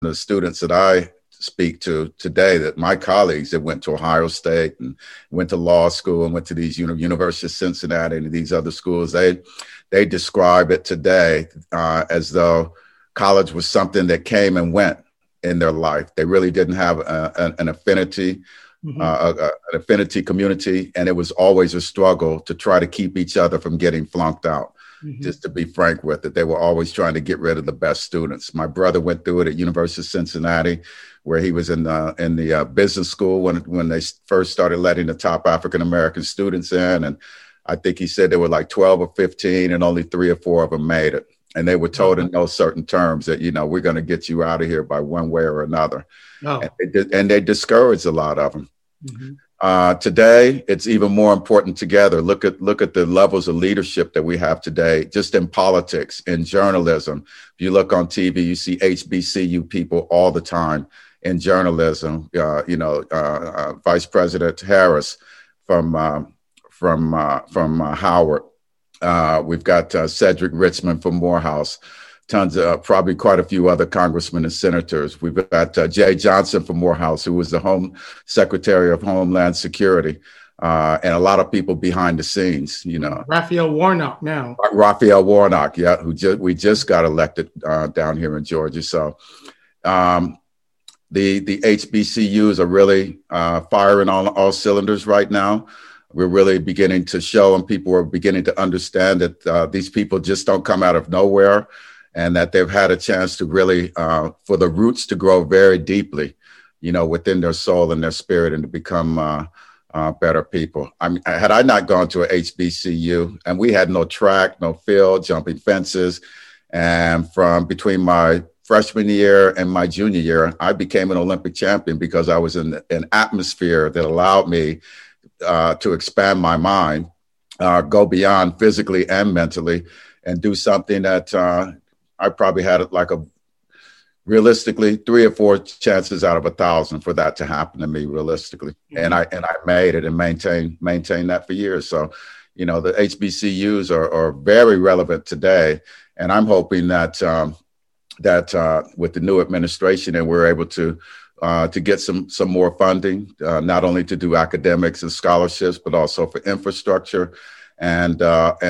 the students that I speak to today, that my colleagues that went to Ohio State and went to law school and went to these University of Cincinnati and these other schools, they describe it today as though college was something that came and went in their life. They really didn't have an affinity, an affinity community, and it was always a struggle to try to keep each other from getting flunked out. Just to be frank with it, they were always trying to get rid of the best students. My brother went through it at University of Cincinnati, where he was in the business school when they first started letting the top African-American students in. And I think he said there were like 12 or 15 and only 3 or 4 of them made it. And they were told in no certain terms that, we're going to get you out of here by one way or another. And they discouraged a lot of them. Today, it's even more important together. Look at the levels of leadership that we have today, just in politics, in journalism. If you look on TV, you see HBCU people all the time in journalism. Vice President Harris from Howard. We've got Cedric Richmond from Morehouse. Tons of probably quite a few other congressmen and senators. We've got Jay Johnson from Morehouse, who was the Home Secretary of Homeland Security, and a lot of people behind the scenes. Raphael Warnock now. Raphael Warnock, yeah, we just got elected down here in Georgia. So the HBCUs are really firing on all cylinders right now. We're really beginning to show, and people are beginning to understand that these people just don't come out of nowhere, and that they've had a chance to really, for the roots to grow very deeply, within their soul and their spirit, and to become better people. I mean, had I not gone to a HBCU, and we had no track, no field, jumping fences, and from between my freshman year and my junior year, I became an Olympic champion because I was in an atmosphere that allowed me to expand my mind, go beyond physically and mentally, and do something that I probably had realistically 3 or 4 chances out of 1,000 for that to happen to me realistically. And I made it and maintained that for years. So, the HBCUs are very relevant today. And I'm hoping that with the new administration, and we're able to get some more funding, not only to do academics and scholarships, but also for infrastructure. And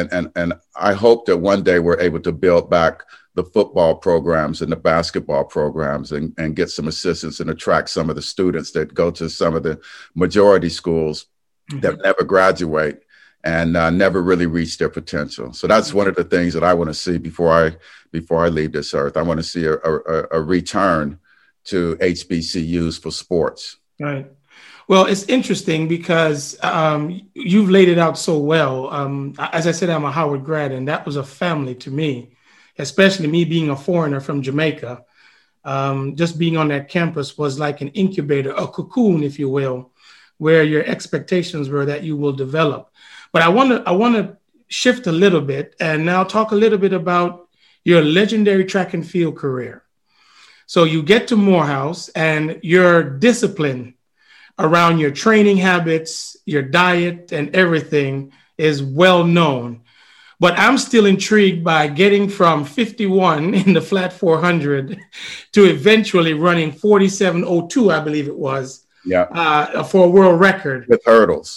I hope that one day we're able to build back the football programs and the basketball programs and get some assistance and attract some of the students that go to some of the majority schools that never graduate and never really reach their potential. So that's one of the things that I want to see before I leave this earth. I want to see a return to HBCUs for sports. Right. Well, it's interesting because you've laid it out so well. As I said, I'm a Howard grad, and that was a family to me, especially me being a foreigner from Jamaica. Just being on that campus was like an incubator, a cocoon, if you will, where your expectations were that you will develop. But I want to shift a little bit and now talk a little bit about your legendary track and field career. So you get to Morehouse, and your discipline around your training habits, your diet, and everything is well known. But I'm still intrigued by getting from 51 in the flat 400 to eventually running 47:02, I believe it was, for a world record. With hurdles.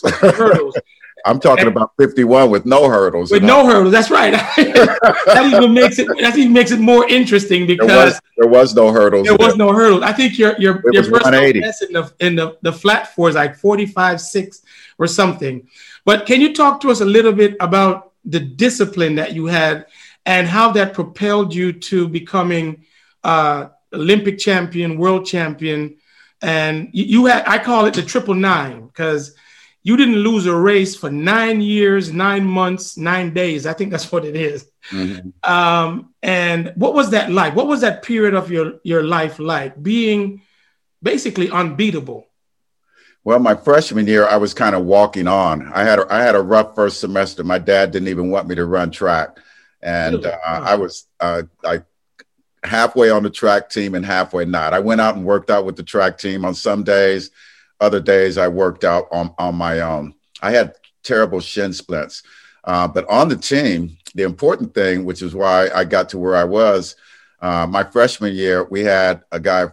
I'm talking about 51 with no hurdles. With no hurdles, that's right. That even makes it more interesting because there was no hurdles. There was no hurdles. I think your personal best in the flat 4 is like 45.6 or something. But can you talk to us a little bit about the discipline that you had and how that propelled you to becoming Olympic champion, world champion? And you had, I call it the 999 because you didn't lose a race for 9 years, 9 months, 9 days. I think that's what it is. Mm-hmm. And what was that like? What was that period of your life like, being basically unbeatable? Well, my freshman year, I was kind of walking on. I had a rough first semester. My dad didn't even want me to run track. And really? I was like halfway on the track team and halfway not. I went out and worked out with the track team on some days. Other days I worked out on my own. I had terrible shin splints. But on the team, the important thing, which is why I got to where I was, My freshman year, we had a guy